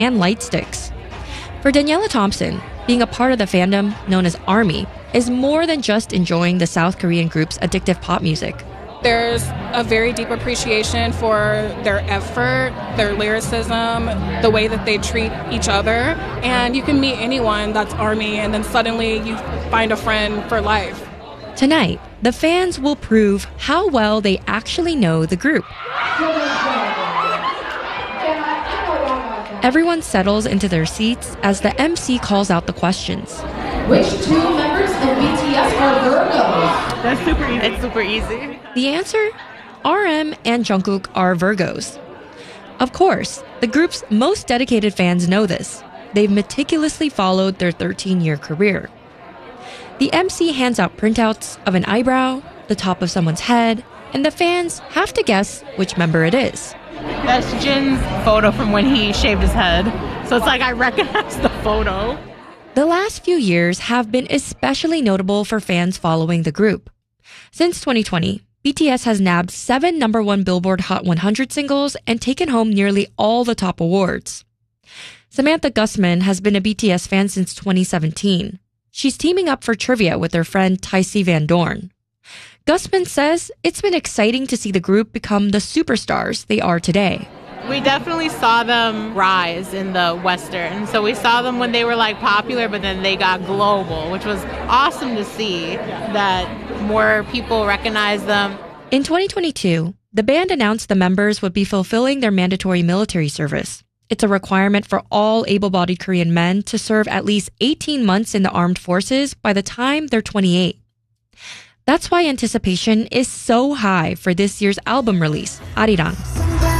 and light sticks. For Daniela Thompson, being a part of the fandom known as ARMY is more than just enjoying the South Korean group's addictive pop music. There's a very deep appreciation for their effort, their lyricism, the way that they treat each other. And you can meet anyone that's ARMY, and then suddenly you find a friend for life. Tonight, the fans will prove how well they actually know the group. Everyone settles into their seats as the MC calls out the questions. Which two members of BTS are Virgos? That's super easy. It's super easy. The answer? RM and Jungkook are Virgos. Of course, the group's most dedicated fans know this. They've meticulously followed their 13-year career. The MC hands out printouts of an eyebrow, the top of someone's head, and the fans have to guess which member it is. That's Jin's photo from when he shaved his head. So it's like I recognize the photo. The last few years have been especially notable for fans following the group. Since 2020, BTS has nabbed 7 #1 Billboard Hot 100 singles and taken home nearly all the top awards. Samantha Gusman has been a BTS fan since 2017. She's teaming up for trivia with her friend Tycee Van Dorn. Gusman says it's been exciting to see the group become the superstars they are today. We definitely saw them rise in the Western. So we saw them when they were like popular, but then they got global, which was awesome to see that more people recognize them. In 2022, the band announced the members would be fulfilling their mandatory military service. It's a requirement for all able-bodied Korean men to serve at least 18 months in the armed forces by the time they're 28. That's why anticipation is so high for this year's album release, Arirang.